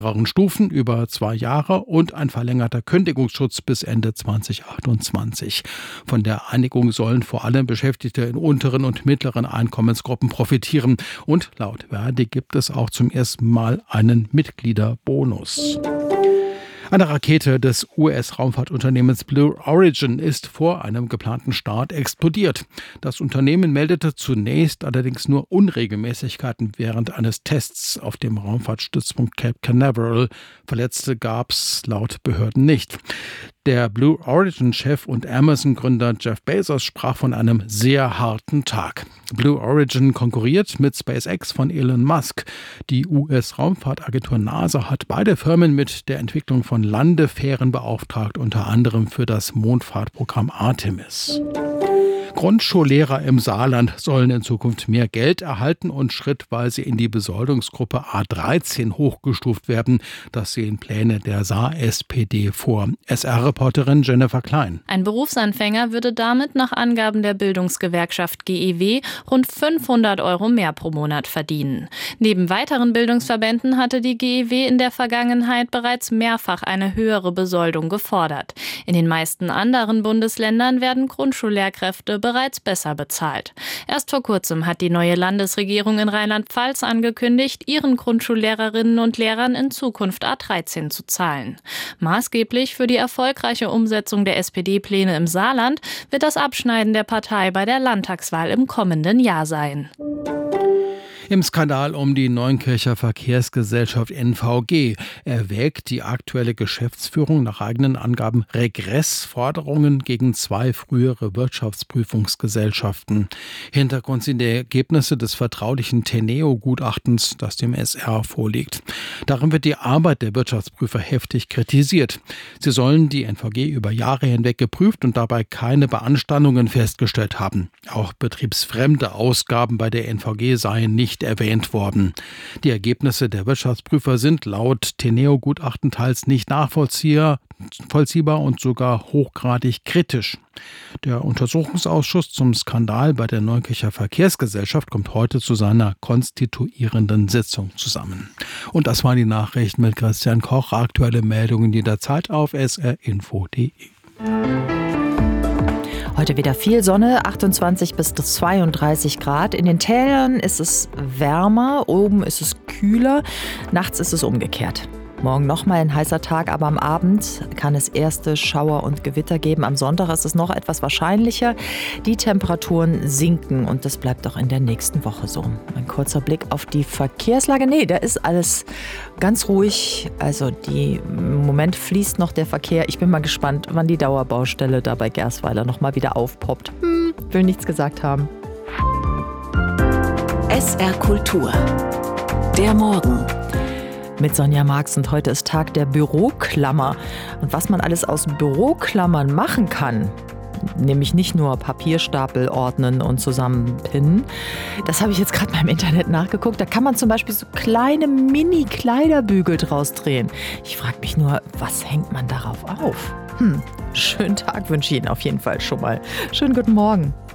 Stufen über 2 Jahre und ein verlängerter Kündigungsschutz bis Ende 2028. Von der Einigung sollen vor allem Beschäftigte in unteren und mittleren Einkommensgruppen profitieren. Und laut Verdi gibt es auch zum ersten Mal einen Mitgliederbonus. Eine Rakete des US-Raumfahrtunternehmens Blue Origin ist vor einem geplanten Start explodiert. Das Unternehmen meldete zunächst allerdings nur Unregelmäßigkeiten während eines Tests auf dem Raumfahrtstützpunkt Cape Canaveral. Verletzte gab es laut Behörden nicht. Der Blue Origin-Chef und Amazon-Gründer Jeff Bezos sprach von einem sehr harten Tag. Blue Origin konkurriert mit SpaceX von Elon Musk. Die US-Raumfahrtagentur NASA hat beide Firmen mit der Entwicklung von Landefähren beauftragt, unter anderem für das Mondfahrtprogramm Artemis. Grundschullehrer im Saarland sollen in Zukunft mehr Geld erhalten und schrittweise in die Besoldungsgruppe A13 hochgestuft werden. Das sehen Pläne der Saar-SPD vor. SR-Reporterin Jennifer Klein. Ein Berufsanfänger würde damit nach Angaben der Bildungsgewerkschaft GEW rund 500 € mehr pro Monat verdienen. Neben weiteren Bildungsverbänden hatte die GEW in der Vergangenheit bereits mehrfach eine höhere Besoldung gefordert. In den meisten anderen Bundesländern werden Grundschullehrkräfte bereits besser bezahlt. Erst vor kurzem hat die neue Landesregierung in Rheinland-Pfalz angekündigt, ihren Grundschullehrerinnen und Lehrern in Zukunft A13 zu zahlen. Maßgeblich für die erfolgreiche Umsetzung der SPD-Pläne im Saarland wird das Abschneiden der Partei bei der Landtagswahl im kommenden Jahr sein. Im Skandal um die Neunkircher Verkehrsgesellschaft NVG erwägt die aktuelle Geschäftsführung nach eigenen Angaben Regressforderungen gegen 2 frühere Wirtschaftsprüfungsgesellschaften. Hintergrund sind die Ergebnisse des vertraulichen Teneo-Gutachtens, das dem SR vorliegt. Darin wird die Arbeit der Wirtschaftsprüfer heftig kritisiert. Sie sollen die NVG über Jahre hinweg geprüft und dabei keine Beanstandungen festgestellt haben. Auch betriebsfremde Ausgaben bei der NVG seien nicht erwähnt worden. Die Ergebnisse der Wirtschaftsprüfer sind laut Teneo-Gutachten teils nicht nachvollziehbar und sogar hochgradig kritisch. Der Untersuchungsausschuss zum Skandal bei der Neunkircher Verkehrsgesellschaft kommt heute zu seiner konstituierenden Sitzung zusammen. Und das waren die Nachrichten mit Christian Koch. Aktuelle Meldungen jederzeit auf srinfo.de. Heute wieder viel Sonne, 28 bis 32 Grad. In den Tälern ist es wärmer, oben ist es kühler, nachts ist es umgekehrt. Morgen nochmal ein heißer Tag, aber am Abend kann es erste Schauer und Gewitter geben. Am Sonntag ist es noch etwas wahrscheinlicher. Die Temperaturen sinken und das bleibt auch in der nächsten Woche so. Ein kurzer Blick auf die Verkehrslage. Nee, da ist alles ganz ruhig. Also im Moment fließt noch der Verkehr. Ich bin mal gespannt, wann die Dauerbaustelle da bei Gersweiler nochmal wieder aufpoppt. Will nichts gesagt haben. SR Kultur. Der Morgen. Mit Sonja Marx und heute ist Tag der Büroklammer. Und was man alles aus Büroklammern machen kann, nämlich nicht nur Papierstapel ordnen und zusammenpinnen, das habe ich jetzt gerade mal im Internet nachgeguckt. Da kann man zum Beispiel so kleine Mini-Kleiderbügel draus drehen. Ich frage mich nur, was hängt man darauf auf? Schönen Tag wünsche ich Ihnen auf jeden Fall schon mal. Schönen guten Morgen.